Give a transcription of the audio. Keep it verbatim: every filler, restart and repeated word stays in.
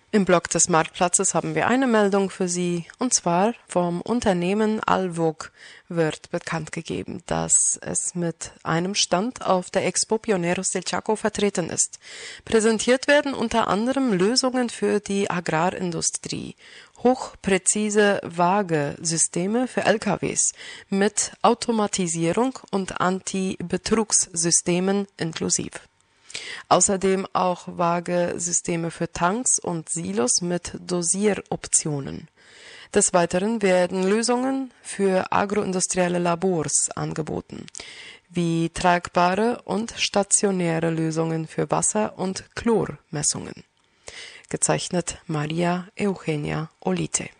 Im Blog des Marktplatzes haben wir eine Meldung für Sie, und zwar vom Unternehmen Alvog wird bekannt gegeben, dass es mit einem Stand auf der Expo Pioneros del Chaco vertreten ist. Präsentiert werden unter anderem Lösungen für die Agrarindustrie, hochpräzise Waagesysteme für L K Ws mit Automatisierung und Anti-Betrugssystemen inklusive. Außerdem auch Waagesysteme für Tanks und Silos mit Dosieroptionen. Des Weiteren werden Lösungen für agroindustrielle Labors angeboten, wie tragbare und stationäre Lösungen für Wasser- und Chlormessungen. Gezeichnet Maria Eugenia Olite.